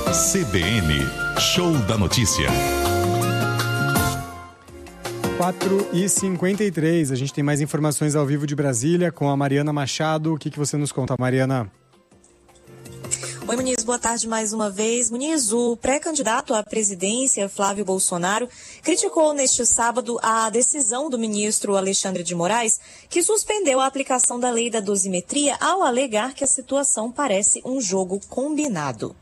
CBN, Show da Notícia. 4h53, a gente tem mais informações ao vivo de Brasília com a Mariana Machado. O que você nos conta, Mariana? Oi, Muniz, boa tarde mais uma vez. Muniz, o pré-candidato à presidência, Flávio Bolsonaro, criticou neste sábado a decisão do ministro Alexandre de Moraes, que suspendeu a aplicação da lei da dosimetria ao alegar que a situação parece um jogo combinado.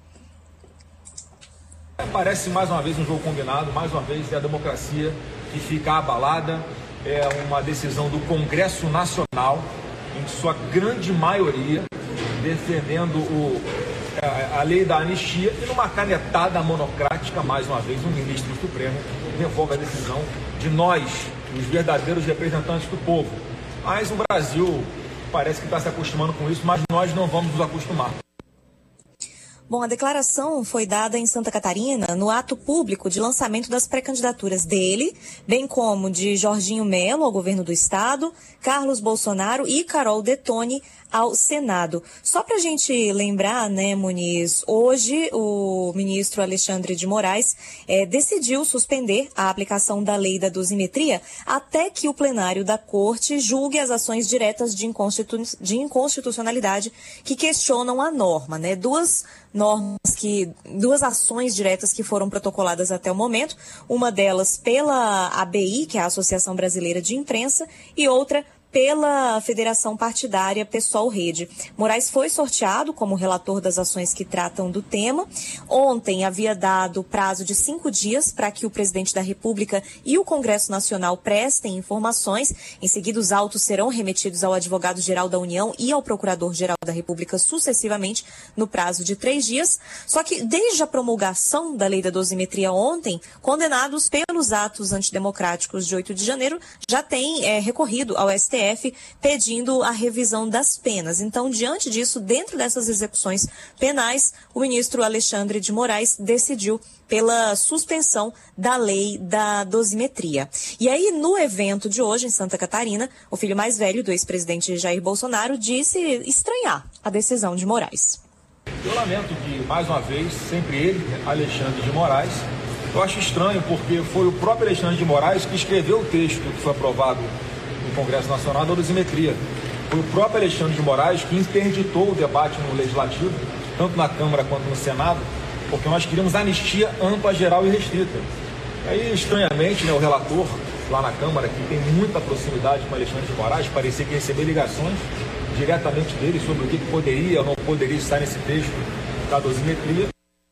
Parece mais uma vez um jogo combinado, mais uma vez é a democracia que fica abalada, é uma decisão do Congresso Nacional, em sua grande maioria, defendendo a lei da anistia e numa canetada monocrática, mais uma vez, o ministro do Supremo revoga a decisão de nós, os verdadeiros representantes do povo. Mas o Brasil parece que está se acostumando com isso, mas nós não vamos nos acostumar. Bom, a declaração foi dada em Santa Catarina no ato público de lançamento das pré-candidaturas dele, bem como de Jorginho Melo ao governo do estado, Carlos Bolsonaro e Carol Detoni ao Senado. Só para a gente lembrar, né, Muniz, hoje o ministro Alexandre de Moraes decidiu suspender a aplicação da lei da dosimetria até que o plenário da Corte julgue as ações diretas de inconstitucionalidade que questionam a norma, né? Duas ações diretas que foram protocoladas até o momento, uma delas pela ABI, que é a Associação Brasileira de Imprensa, e outra pela Federação Partidária PSOL Rede. Moraes foi sorteado como relator das ações que tratam do tema. Ontem havia dado prazo de 5 dias para que o presidente da República e o Congresso Nacional prestem informações. Em seguida, os autos serão remetidos ao advogado-geral da União e ao procurador-geral da República sucessivamente no prazo de 3 dias. Só que desde a promulgação da lei da dosimetria ontem, condenados pelos atos antidemocráticos de 8 de janeiro já têm recorrido ao STF pedindo a revisão das penas. Então, diante disso, dentro dessas execuções penais, o ministro Alexandre de Moraes decidiu pela suspensão da lei da dosimetria. E aí, no evento de hoje, em Santa Catarina, o filho mais velho do ex-presidente Jair Bolsonaro disse estranhar a decisão de Moraes. Eu lamento que, mais uma vez, sempre ele, Alexandre de Moraes, eu acho estranho porque foi o próprio Alexandre de Moraes que escreveu o texto que foi aprovado no Congresso Nacional da dosimetria. Foi o próprio Alexandre de Moraes que interditou o debate no Legislativo, tanto na Câmara quanto no Senado, porque nós queríamos anistia ampla, geral e restrita. E aí, estranhamente, né, o relator lá na Câmara, que tem muita proximidade com o Alexandre de Moraes, parecia que recebeu ligações diretamente dele sobre o que poderia ou não poderia estar nesse texto da dosimetria.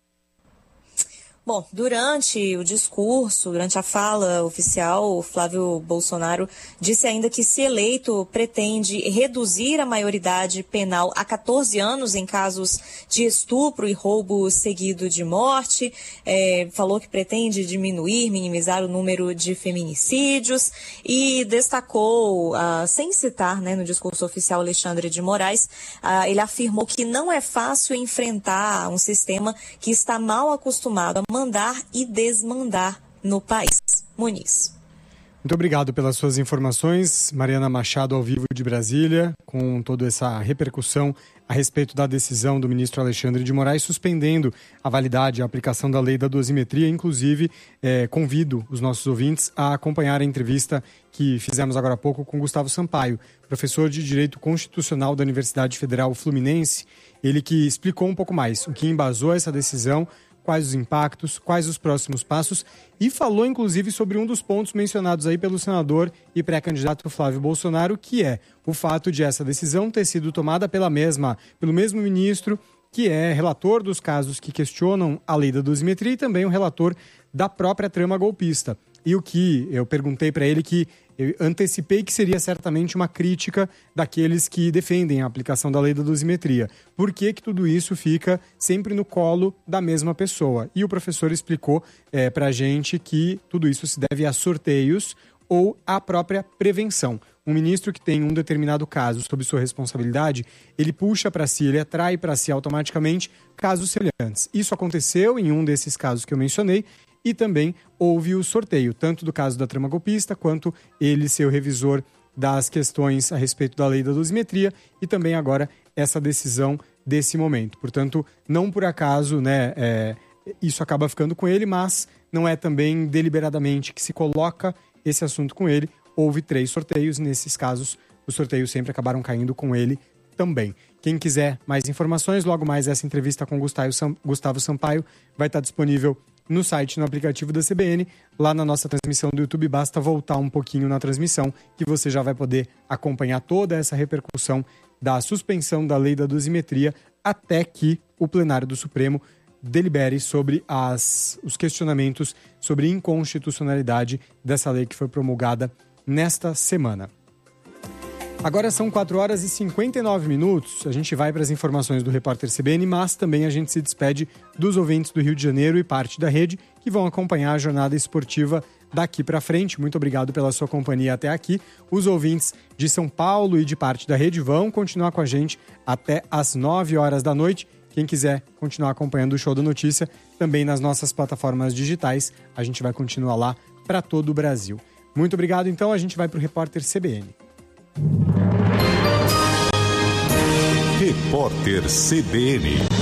Bom, durante o discurso, durante a fala oficial, o Flávio Bolsonaro disse ainda que, se eleito, pretende reduzir a maioridade penal a 14 anos em casos de estupro e roubo seguido de morte. Falou que pretende minimizar o número de feminicídios e destacou, sem citar, né, no discurso oficial Alexandre de Moraes, ele afirmou que não é fácil enfrentar um sistema que está mal acostumado a mandar e desmandar no país. Muniz. Muito obrigado pelas suas informações, Mariana Machado, ao vivo de Brasília, com toda essa repercussão a respeito da decisão do ministro Alexandre de Moraes suspendendo a validade e a aplicação da lei da dosimetria. Inclusive, convido os nossos ouvintes a acompanhar a entrevista que fizemos agora há pouco com Gustavo Sampaio, professor de Direito Constitucional da Universidade Federal Fluminense, ele que explicou um pouco mais o que embasou essa decisão, quais os impactos, quais os próximos passos, e falou inclusive sobre um dos pontos mencionados aí pelo senador e pré-candidato Flávio Bolsonaro, que é o fato de essa decisão ter sido tomada pelo mesmo ministro, que é relator dos casos que questionam a lei da dosimetria e também o relator da própria trama golpista. E o que eu perguntei para ele, que eu antecipei que seria certamente uma crítica daqueles que defendem a aplicação da lei da dosimetria. Por que tudo isso fica sempre no colo da mesma pessoa? E o professor explicou para a gente que tudo isso se deve a sorteios ou à própria prevenção. Um ministro que tem um determinado caso sob sua responsabilidade, ele puxa para si, ele atrai para si automaticamente casos semelhantes. Isso aconteceu em um desses casos que eu mencionei, e também houve o sorteio, tanto do caso da trama golpista, quanto ele ser o revisor das questões a respeito da lei da dosimetria, e também agora essa decisão desse momento. Portanto, não por acaso, isso acaba ficando com ele, mas não é também deliberadamente que se coloca esse assunto com ele. Houve 3 sorteios, nesses casos os sorteios sempre acabaram caindo com ele também. Quem quiser mais informações, logo mais essa entrevista com Gustavo Sampaio vai estar disponível no site, no aplicativo da CBN. Lá na nossa transmissão do YouTube, basta voltar um pouquinho na transmissão que você já vai poder acompanhar toda essa repercussão da suspensão da lei da dosimetria até que o plenário do Supremo delibere sobre os questionamentos sobre inconstitucionalidade dessa lei que foi promulgada nesta semana. Agora são 4h59. A gente vai para as informações do Repórter CBN, mas também a gente se despede dos ouvintes do Rio de Janeiro e parte da rede que vão acompanhar a jornada esportiva daqui para frente. Muito obrigado pela sua companhia até aqui. Os ouvintes de São Paulo e de parte da rede vão continuar com a gente até às 9 horas da noite. Quem quiser continuar acompanhando o Show da Notícia, também nas nossas plataformas digitais, a gente vai continuar lá para todo o Brasil. Muito obrigado, então a gente vai para o Repórter CBN. Repórter CBN.